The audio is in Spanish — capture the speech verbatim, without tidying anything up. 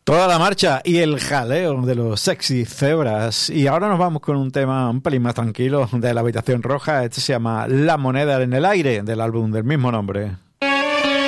Toda la marcha y el jaleo de los Sexy Zebras. Y ahora nos vamos con un tema un pelín más tranquilo de la Habitación Roja. Este se llama La moneda en el aire, del álbum del mismo nombre.